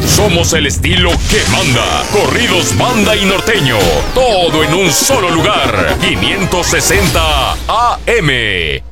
Somos el estilo que manda. Corridos, banda y norteño. Todo en un solo lugar. 560 AM.